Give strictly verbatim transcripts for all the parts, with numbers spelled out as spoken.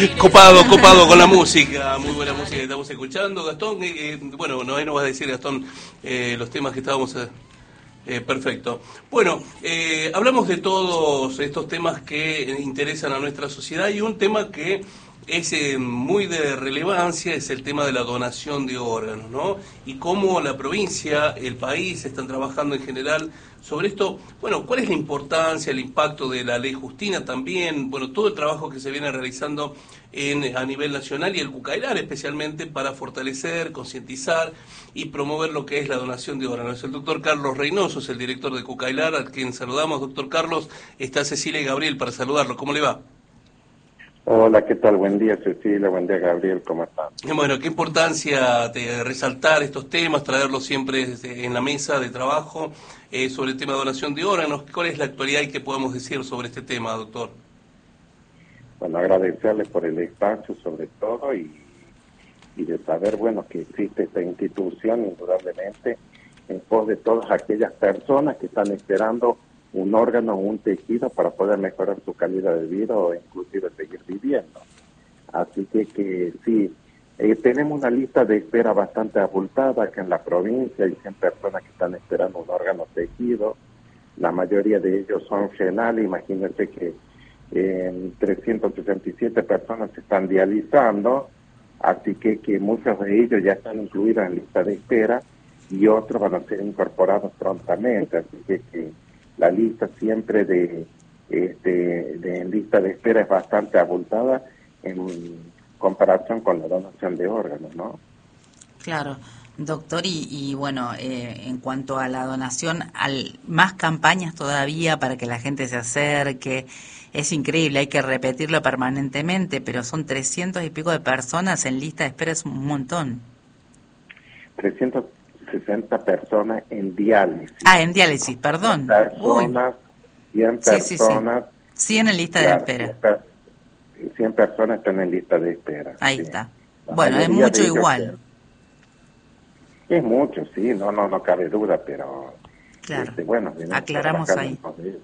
Copado, copado con la música, muy buena música que estamos escuchando. Gastón, eh, eh, bueno, no, ahí nos vas a decir, Gastón, eh, los temas que estábamos... Eh, eh, perfecto. Bueno, eh, hablamos de todos estos temas que interesan a nuestra sociedad y un tema que es eh, muy de relevancia es el tema de la donación de órganos, ¿no? Y cómo la provincia, el país están trabajando en general sobre esto. Bueno, ¿cuál es la importancia, el impacto de la ley Justina también? Bueno, todo el trabajo que se viene realizando en, a nivel nacional y el Cucailar especialmente para fortalecer, concientizar y promover lo que es la donación de órganos. El doctor Carlos Reynoso es el director de Cucailar, a quien saludamos. Doctor Carlos, está Cecilia y Gabriel para saludarlo. ¿Cómo le va? Hola, ¿qué tal? Buen día, Cecilia. Buen día, Gabriel. ¿Cómo están? Bueno, qué importancia de resaltar estos temas, traerlos siempre en la mesa de trabajo eh, sobre el tema de donación de órganos. ¿Cuál es la actualidad y qué podemos decir sobre este tema, doctor? Bueno, agradecerles por el espacio sobre todo y, y de saber, bueno, que existe esta institución indudablemente en pos de todas aquellas personas que están esperando un órgano o un tejido para poder mejorar su calidad de vida o inclusive seguir viviendo. Así que, que sí, eh, tenemos una lista de espera bastante abultada acá en la provincia. Hay cien personas que están esperando un órgano tejido. La mayoría de ellos son renales. Imagínense que eh, trescientas sesenta y siete personas se están dializando, así que, que muchos de ellos ya están incluidos en lista de espera y otros van a ser incorporados prontamente. Así que, que la lista siempre de, este, de lista de espera es bastante abultada en comparación con la donación de órganos, ¿no? Claro, doctor, y, y bueno, eh, en cuanto a la donación, al, más campañas todavía para que la gente se acerque. Es increíble, hay que repetirlo permanentemente, pero son trescientos y pico de personas en lista de espera, es un montón. trescientas sesenta personas en diálisis. Ah, en diálisis, perdón. Personas, cien sí, personas. Sí, sí. cien en lista claro, de espera. cien, per, cien personas están en lista de espera. Ahí sí. está. La bueno, es mucho igual. Que, es mucho, sí, no, no, no cabe duda, pero... Claro, este, bueno, aclaramos ahí.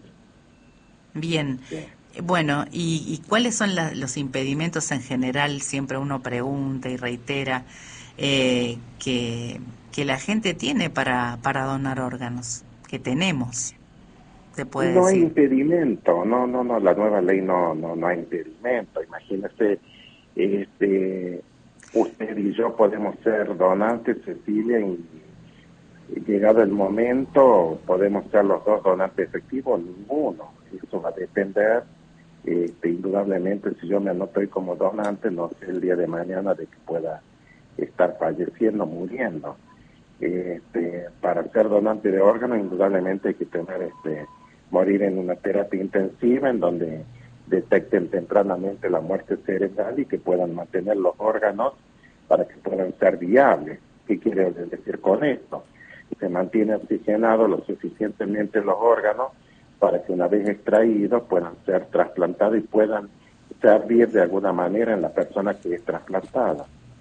Bien. Sí. Bueno, ¿y, y cuáles son la, los impedimentos en general? Siempre uno pregunta y reitera eh, que, que la gente tiene para, para donar órganos, que tenemos, se puede no decir. hay impedimento, no, no, no, la nueva ley no, no, no hay impedimento. Imagínese, este, usted y yo podemos ser donantes, Cecilia, y, y llegado el momento podemos ser los dos donantes efectivos, ninguno. Eso va a depender. Este, indudablemente, si yo me anoto ahí como donante, no sé el día de mañana de que pueda estar falleciendo, muriendo. Este, para ser donante de órganos, indudablemente hay que tener, este, morir en una terapia intensiva en donde detecten tempranamente la muerte cerebral y que puedan mantener los órganos para que puedan ser viables. ¿Qué quiere decir con esto? Se mantiene oxigenado lo suficientemente los órganos para que una vez extraídos puedan ser trasplantados y puedan servir de alguna manera en la persona que es trasplantada.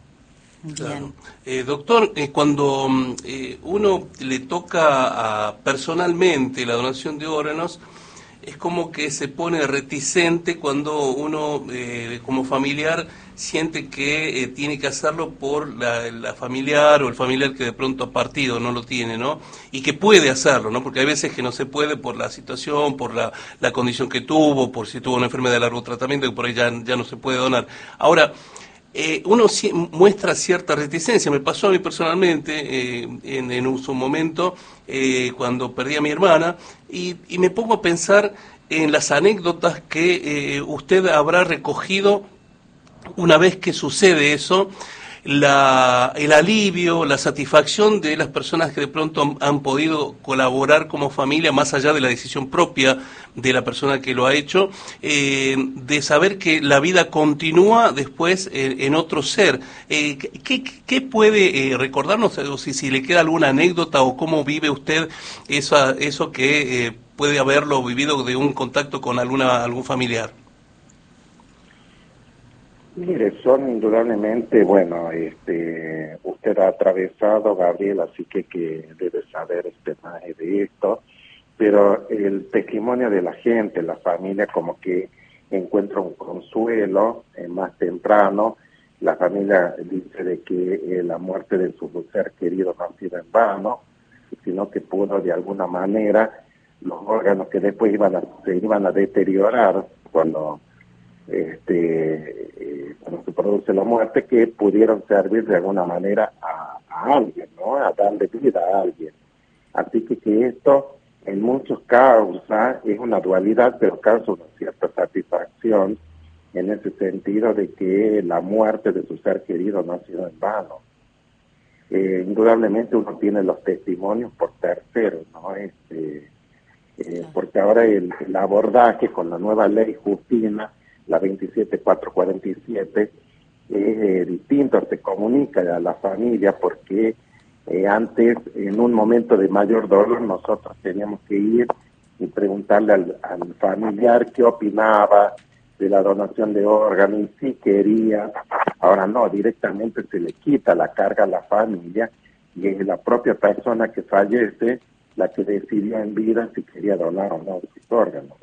Claro. Eh, doctor, eh, cuando eh, uno le toca a, personalmente la donación de órganos, es como que se pone reticente cuando uno, eh, como familiar, siente que eh, tiene que hacerlo por la, la familiar o el familiar que de pronto ha partido, no lo tiene, ¿no? Y que puede hacerlo, ¿no? Porque hay veces que no se puede por la situación, por la, la condición que tuvo, por si tuvo una enfermedad de largo tratamiento, que por ahí ya, ya no se puede donar. Ahora, eh, uno si, muestra cierta reticencia. Me pasó a mí personalmente eh, en, en su momento, eh, cuando perdí a mi hermana, y, y me pongo a pensar en las anécdotas que eh, usted habrá recogido una vez que sucede eso, la, el alivio, la satisfacción de las personas que de pronto han, han podido colaborar como familia, más allá de la decisión propia de la persona que lo ha hecho, eh, de saber que la vida continúa después eh, en otro ser. Eh, ¿qué, ¿Qué puede eh, recordarnos, o si, si le queda alguna anécdota o cómo vive usted esa, eso que eh, puede haberlo vivido de un contacto con alguna algún familiar? Mire, son indudablemente, bueno, este, usted ha atravesado, Gabriel, así que, que debe saber este más de esto, pero el testimonio de la gente, la familia, como que encuentra un consuelo eh, más temprano. La familia dice de que eh, la muerte de su ser querido no ha sido en vano, sino que pudo de alguna manera los órganos que después iban a, se iban a deteriorar cuando, este, eh, cuando se produce la muerte, que pudieron servir de alguna manera a, a alguien, ¿no? A darle vida a alguien. Así que, que esto en muchos causa es una dualidad, pero causa una cierta satisfacción en ese sentido de que la muerte de su ser querido no ha sido en vano. Eh, indudablemente uno tiene los testimonios por terceros, ¿no? Este, eh, porque ahora el, el abordaje con la nueva ley Justina, la veintisiete mil cuatrocientos cuarenta y siete, es eh, distinto, se comunica a la familia porque eh, antes, en un momento de mayor dolor, nosotros teníamos que ir y preguntarle al, al familiar qué opinaba de la donación de órganos y si quería. Ahora no, directamente se le quita la carga a la familia y es la propia persona que fallece la que decidió en vida si quería donar o no sus órganos.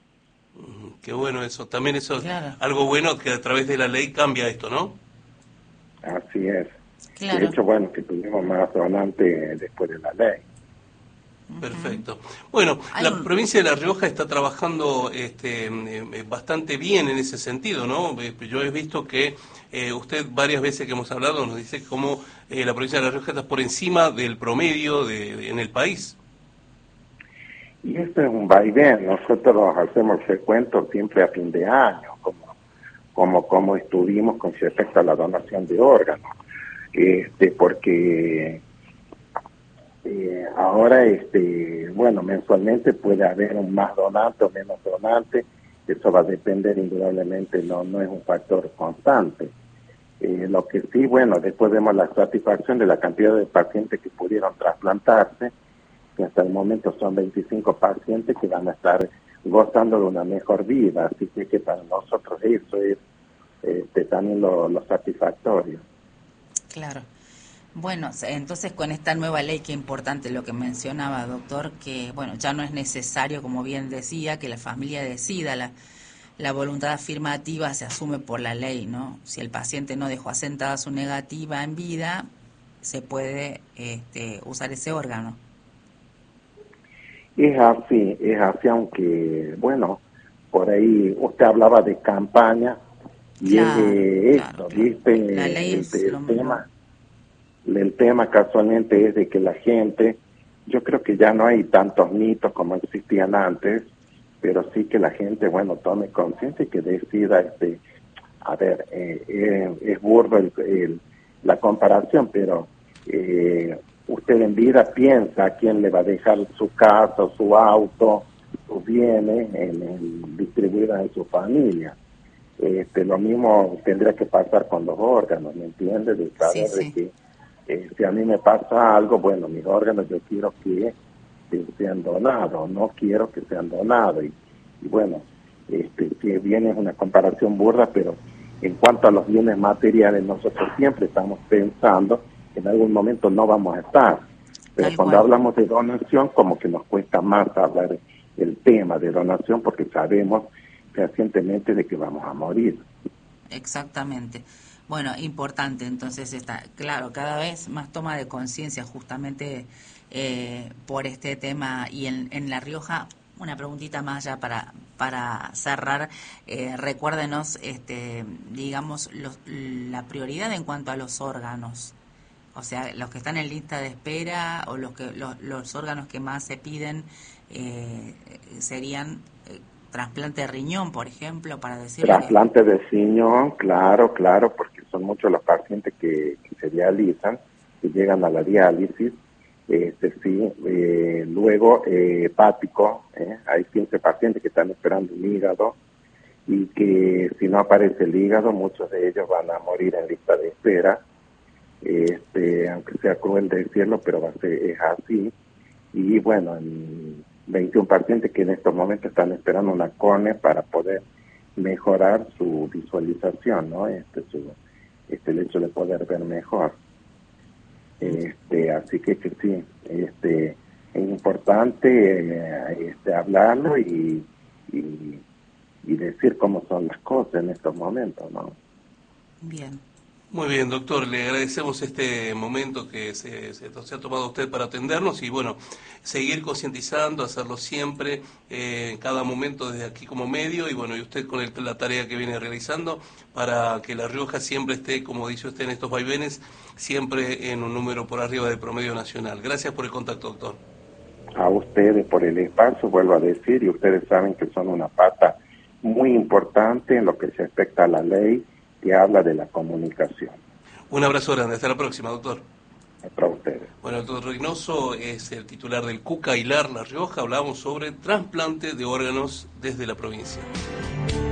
Qué bueno eso, también eso Claro. es algo bueno que a través de la ley cambia esto, ¿no? Así es. Claro. De hecho, bueno, que tuvimos más donantes después de la ley. Perfecto. Bueno, Hay la un- provincia de La Rioja está trabajando este, eh, bastante bien en ese sentido, ¿no? Eh, Yo he visto que eh, usted varias veces que hemos hablado nos dice cómo eh, la provincia de La Rioja está por encima del promedio de, de- en el país. Y esto es un vaivén, nosotros hacemos el recuento siempre a fin de año, como, como, como estuvimos con respecto a la donación de órganos, este, porque eh, ahora, este, bueno, mensualmente puede haber un más donante o menos donante, eso va a depender indudablemente, no, no es un factor constante. Eh, lo que sí, bueno, después vemos la satisfacción de la cantidad de pacientes que pudieron trasplantarse, que hasta el momento son veinticinco pacientes que van a estar gozando de una mejor vida, así que, que para nosotros eso es este, también lo, lo satisfactorio. Claro. Bueno, se- entonces con esta nueva ley, qué importante lo que mencionaba, doctor, que bueno, ya no es necesario, como bien decía, que la familia decida, la, la voluntad afirmativa se asume por la ley, ¿no? Si el paciente no dejó asentada su negativa en vida, se puede este, usar ese órgano. Es así, es así, aunque, bueno, por ahí usted hablaba de campaña y es Claro, eh, claro, esto, claro. ¿viste? La ley El, es el lo tema, el tema casualmente es de que la gente, yo creo que ya no hay tantos mitos como existían antes, pero sí que la gente, bueno, tome conciencia y que decida, este, a ver, eh, eh, es burdo el, el, la comparación, pero eh, usted en vida piensa a quién le va a dejar su casa, su auto, sus bienes en, en, distribuidos en su familia. Este, lo mismo tendría que pasar con los órganos, ¿me entiendes? De saber Sí, sí. de que eh, si a mí me pasa algo, bueno, mis órganos yo quiero que, que sean donados, no quiero que sean donados. Y, y bueno, este, si bien es una comparación burda, pero en cuanto a los bienes materiales, nosotros siempre estamos pensando que en algún momento no vamos a estar. Pero Tal cuando cual. hablamos de donación, como que nos cuesta más hablar el tema de donación porque sabemos fehacientemente de que vamos a morir. Exactamente. Bueno, importante, entonces está claro, cada vez más toma de conciencia justamente eh, por este tema. Y en, en La Rioja, una preguntita más ya para para cerrar, eh, recuérdenos, este, digamos, los, la prioridad en cuanto a los órganos, o sea, los que están en lista de espera o los que los, los órganos que más se piden eh, serían eh, trasplante de riñón, por ejemplo, para decirlo. Trasplante de riñón, claro, claro, porque son muchos los pacientes que, que se dializan, que llegan a la diálisis. Este sí, eh, luego eh, hepático, eh, hay quince pacientes que están esperando un hígado y que si no aparece el hígado, muchos de ellos van a morir en lista de espera, este, aunque sea cruel decirlo, pero va a ser, es así. Y bueno, en veintiún pacientes que en estos momentos están esperando una córnea para poder mejorar su visualización, ¿no? Este, su, este, el hecho de poder ver mejor. Este, así que, que sí, este, es importante eh, este, hablarlo y, y, y decir cómo son las cosas en estos momentos, ¿no? Bien. Muy bien, doctor, le agradecemos este momento que se, se, se ha tomado usted para atendernos y bueno, seguir concientizando, hacerlo siempre, eh, en cada momento desde aquí como medio y bueno, y usted con el, la tarea que viene realizando para que La Rioja siempre esté, como dice usted, en estos vaivenes, siempre en un número por arriba del promedio nacional. Gracias por el contacto, doctor. A ustedes por el espacio, vuelvo a decir, y ustedes saben que son una pata muy importante en lo que se respecta a la ley que habla de la comunicación. Un abrazo grande, hasta la próxima, doctor. Para ustedes. Bueno, el doctor Reynoso es el titular del CUCA Hilar La Rioja. Hablamos sobre trasplante de órganos desde la provincia.